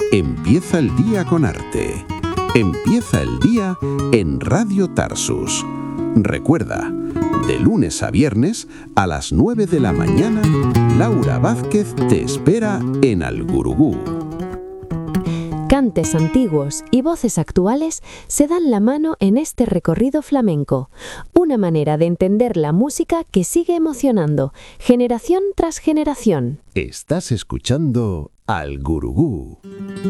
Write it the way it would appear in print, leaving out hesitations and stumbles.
Empieza el día con arte. Empieza el día en Radio Tarsus. Recuerda, de lunes a viernes a las 9 de la mañana, Laura Vázquez te espera en Algurugú. Cantes antiguos y voces actuales se dan la mano en este recorrido flamenco, una manera de entender la música que sigue emocionando, generación tras generación. Estás escuchando Algurugú.